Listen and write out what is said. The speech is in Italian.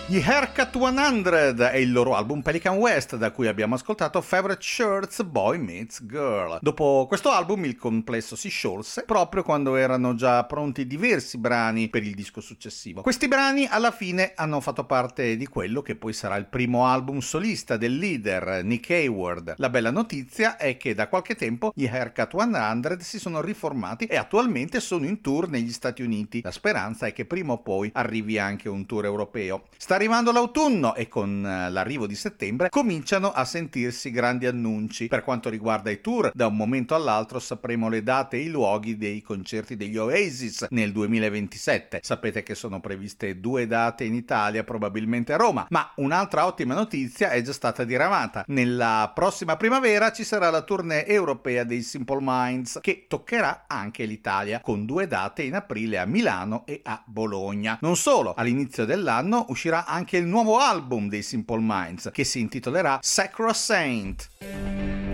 Gli Haircut 100 è il loro album Pelican West, da cui abbiamo ascoltato Favorite Shirts Boy Meets Girl. Dopo questo album il complesso si sciolse proprio quando erano già pronti diversi brani per il disco successivo. Questi brani alla fine hanno fatto parte di quello che poi sarà il primo album solista del leader Nick Hayward. La bella notizia è che da qualche tempo gli Haircut 100 si sono riformati e attualmente sono in tour negli Stati Uniti. La speranza è che prima o poi arrivi anche un tour europeo. Sta arrivando l'autunno e con l'arrivo di settembre cominciano a sentirsi grandi annunci. Per quanto riguarda i tour, da un momento all'altro sapremo le date e i luoghi dei concerti degli Oasis nel 2027. Sapete che sono previste 2 date in Italia, probabilmente a Roma, ma un'altra ottima notizia è già stata diramata. Nella prossima primavera ci sarà la tournée europea dei Simple Minds, che toccherà anche l'Italia, con 2 date in aprile a Milano e a Bologna. Non solo, all'inizio dell'anno uscirà anche il nuovo album dei Simple Minds, che si intitolerà Sacrosanct.